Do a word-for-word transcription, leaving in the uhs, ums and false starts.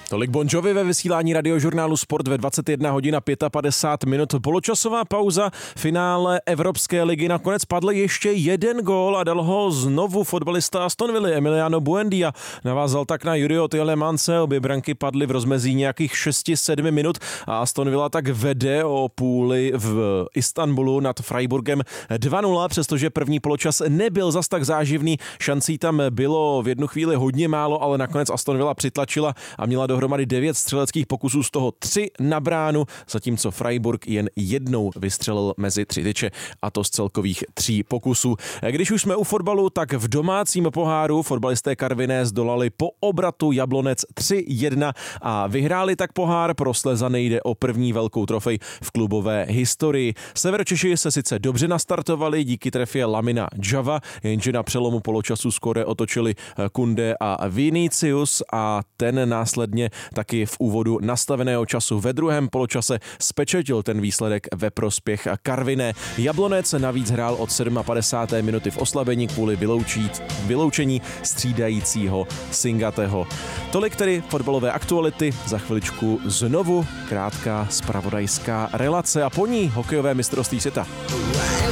Tolik Bon Jovi ve vysílání Radiožurnálu Sport ve dvacet jedna hodin a padesát pět minut. Poločasová pauza, finále Evropské ligy. Nakonec padl ještě jeden gól a dal ho znovu fotbalista Aston Villa Emiliano Buendia. Navázal tak na Yuriho Tielemance. Obě branky padly v rozmezí nějakých šest sedm minut a Aston Villa tak vede o půli v Istanbulu nad Freiburgem dva nula, přestože první poločas nebyl zas tak záživný. Šancí tam bylo v jednu chvíli hodně málo, ale nakonec Aston Villa přitlačila a měla dohromady devět střeleckých pokusů, z toho tři na bránu, zatímco Freiburg jen jednou vystřelil mezi tři tyče, a to z celkových tří pokusů. Když už jsme u fotbalu, tak v domácím poháru fotbalisté Karviné zdolali po obratu Jablonec tři jedna a vyhráli tak pohár. Pro Slezany jde o první velkou trofej v klubové historii. Severočeši se sice dobře nastartovali díky trefě Lamina Java, jenže na přelomu poločasu skóre otočili Kunde a Vinicius a ten následně taky v úvodu nastaveného času ve druhém poločase spečetil ten výsledek ve prospěch Karviné. Jablonec navíc hrál od padesát sedm minuty v oslabení kvůli vyloučit, vyloučení střídajícího Singateho. Tolik tedy fotbalové aktuality, za chviličku znovu krátká zpravodajská relace a po ní hokejové mistrovství světa.